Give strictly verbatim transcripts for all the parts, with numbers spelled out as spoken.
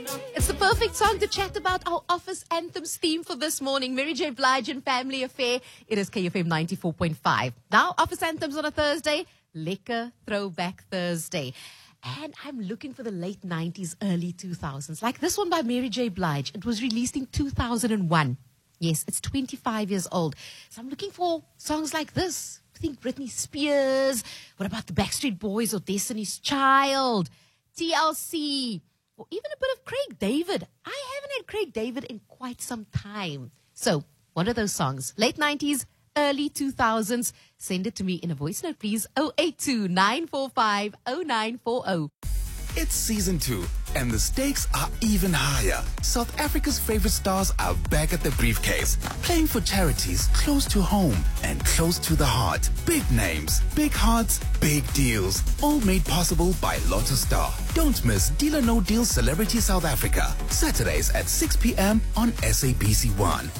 It's the perfect song to chat about our office anthems theme for this morning. Mary J. Blige and Family Affair. It is K F M ninety-four point five. Now, office anthems on a Thursday. Lekker Throwback Thursday. And I'm looking for the late nineties, early two thousands. Like this one by Mary J. Blige. It was released in two thousand one. Yes, it's twenty-five years old. So I'm looking for songs like this. Think Britney Spears. What about the Backstreet Boys or Destiny's Child? T L C. Or even a bit of Craig David. I haven't had Craig David in quite some time. So, what are those songs? Late nineties, early two thousands. Send it to me in a voice note, please. oh eight two, nine four five, oh nine four oh. It's season two, and the stakes are even higher. South Africa's favorite stars are back at the briefcase, playing for charities close to home and close to the heart. Big names, big hearts, big deals, all made possible by Lotto Star. Don't miss Deal or No Deal Celebrity South Africa, Saturdays at six p.m. on S A B C one.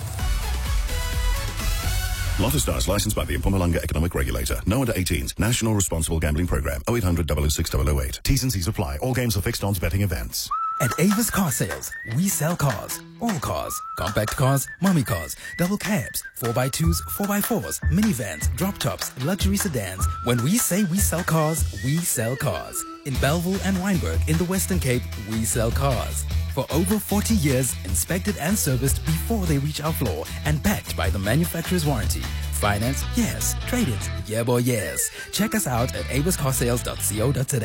Lotto Stars licensed by the Mpumalanga Economic Regulator. No under eighteens. National Responsible Gambling Program. oh eight hundred, double oh six, double oh eight. T's and C's apply. All games are fixed odds betting events. At Avis Car Sales, we sell cars. All cars. Compact cars, mommy cars, double cabs, four by twos, four by fours, minivans, drop tops, luxury sedans. When we say we sell cars, we sell cars. In Belleville and Wynberg in the Western Cape, we sell cars. For over forty years, inspected and serviced before they reach our floor and backed by the manufacturer's warranty. Finance? Yes. Trade it? Yeah boy, yes. Check us out at avis car sales dot co dot za.